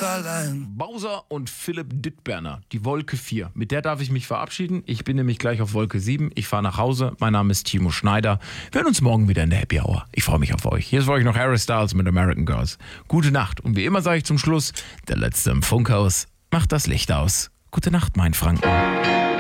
allein. Bowser und Philipp Dittberner, die Wolke 4. Mit der darf ich mich verabschieden. Ich bin nämlich gleich auf Wolke 7. Ich fahre nach Hause. Mein Name ist Timo Schneider. Wir hören uns morgen wieder in der Happy Hour. Ich freue mich auf euch. Hier ist für euch noch Harry Styles mit American Girls. Gute Nacht. Und wie immer sage ich zum Schluss, der Letzte im Funkhaus macht das Licht aus. Gute Nacht, mein Franken.